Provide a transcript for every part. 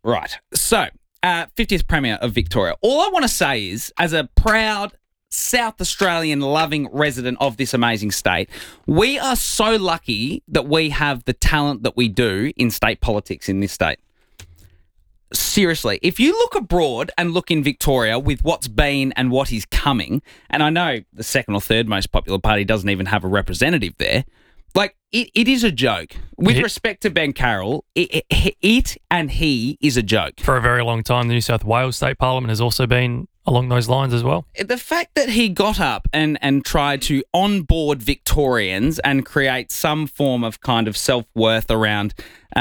Right. So, 50th Premier of Victoria. All I want to say is, as a proud South Australian loving resident of this amazing state, we are so lucky that we have the talent that we do in state politics in this state. Seriously, if you look abroad and look in Victoria with what's been and what is coming, and I know the second or third most popular party doesn't even have a representative there, like, it is a joke. With respect to Ben Carroll, it and he is a joke. For a very long time, the New South Wales State Parliament has also been along those lines as well. The fact that he got up and tried to onboard Victorians and create some form of kind of self-worth around,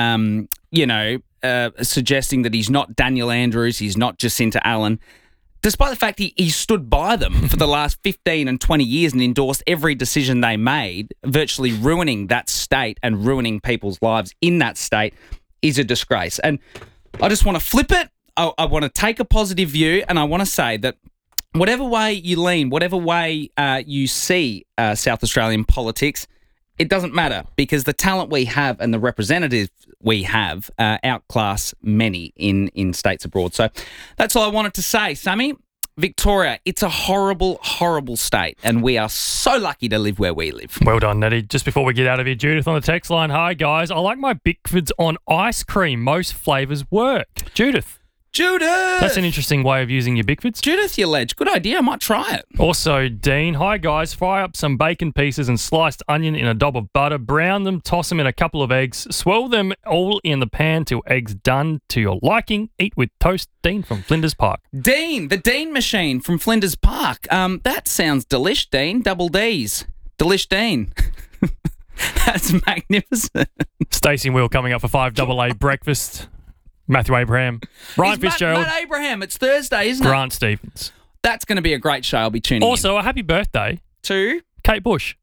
suggesting that he's not Daniel Andrews, he's not Jacinta Allen, despite the fact he stood by them for the last 15 and 20 years and endorsed every decision they made, virtually ruining that state and ruining people's lives in that state, is a disgrace. And I just want to flip it. I want to take a positive view, and I want to say that whatever way you lean, whatever way you see South Australian politics, it doesn't matter, because the talent we have and the representatives we have outclass many in states abroad. So that's all I wanted to say, Sammy. Victoria, it's a horrible, horrible state, and we are so lucky to live where we live. Well done, Nettie. Just before we get out of here, Judith on the text line. Hi, guys. I like my Bickfords on ice cream. Most flavours work. Judith. That's an interesting way of using your Bickfords. Judith, you ledge. Good idea. I might try it. Also, Dean. Hi, guys. Fry up some bacon pieces and sliced onion in a dob of butter. Brown them, toss them in a couple of eggs. Swirl them all in the pan till eggs done to your liking. Eat with toast. Dean from Flinders Park. Dean, the Dean machine from Flinders Park. That sounds delish, Dean. Double D's. Delish Dean. That's magnificent. Stacey and Will coming up for 5AA breakfast. Matthew Abraham, Ryan Fitzgerald. Matt Abraham, it's Thursday, isn't it? Grant Stevens. That's going to be a great show. I'll be tuning in. Also, a happy birthday to Kate Bush.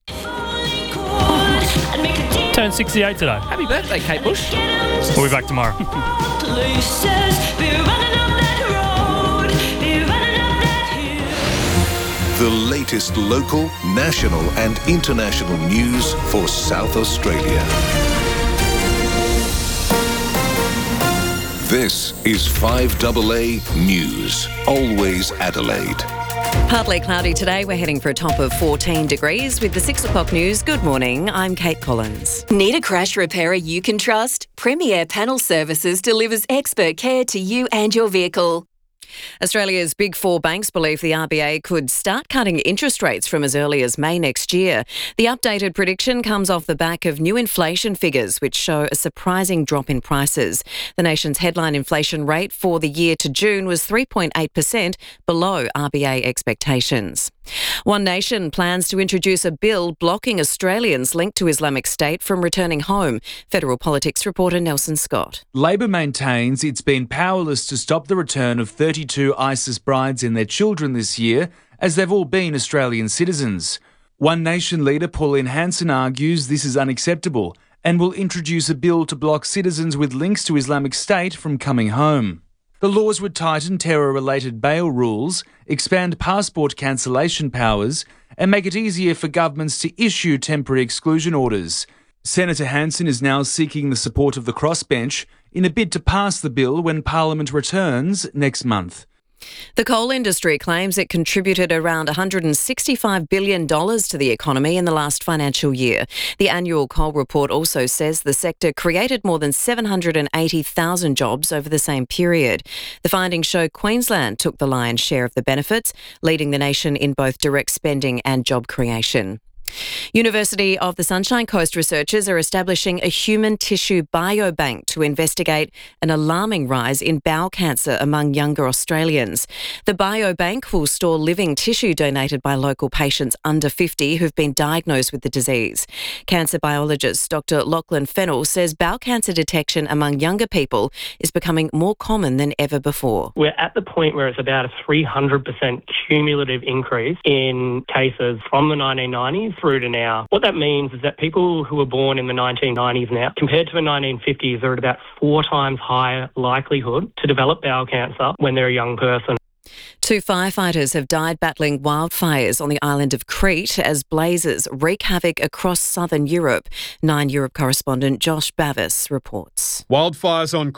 Turned 68 today. Happy birthday, Kate Bush. We'll be back tomorrow. The latest local, national and international news for South Australia. This is 5AA News, always Adelaide. Partly cloudy today. We're heading for a top of 14 degrees. With the 6 o'clock news, good morning. I'm Kate Collins. Need a crash repairer you can trust? Premier Panel Services delivers expert care to you and your vehicle. Australia's Big Four banks believe the RBA could start cutting interest rates from as early as May next year. The updated prediction comes off the back of new inflation figures, which show a surprising drop in prices. The nation's headline inflation rate for the year to June was 3.8%, below RBA expectations. One Nation plans to introduce a bill blocking Australians linked to Islamic State from returning home. Federal Politics reporter Nelson Scott. Labor maintains it's been powerless to stop the return of 32 ISIS brides and their children this year, as they've all been Australian citizens. One Nation leader Pauline Hanson argues this is unacceptable and will introduce a bill to block citizens with links to Islamic State from coming home. The laws would tighten terror-related bail rules, expand passport cancellation powers, and make it easier for governments to issue temporary exclusion orders. Senator Hanson is now seeking the support of the crossbench in a bid to pass the bill when Parliament returns next month. The coal industry claims it contributed around $165 billion to the economy in the last financial year. The annual coal report also says the sector created more than 780,000 jobs over the same period. The findings show Queensland took the lion's share of the benefits, leading the nation in both direct spending and job creation. University of the Sunshine Coast researchers are establishing a human tissue biobank to investigate an alarming rise in bowel cancer among younger Australians. The biobank will store living tissue donated by local patients under 50 who've been diagnosed with the disease. Cancer biologist Dr. Lachlan Fennell says bowel cancer detection among younger people is becoming more common than ever before. We're at the point where it's about a 300% cumulative increase in cases from the 1990s through to now. What that means is that people who were born in the 1990s now, compared to the 1950s, are at about 4 times higher likelihood to develop bowel cancer when they're a young person. 2 firefighters have died battling wildfires on the island of Crete as blazes wreak havoc across southern Europe. 9 Europe correspondent Josh Bavis reports. Wildfires on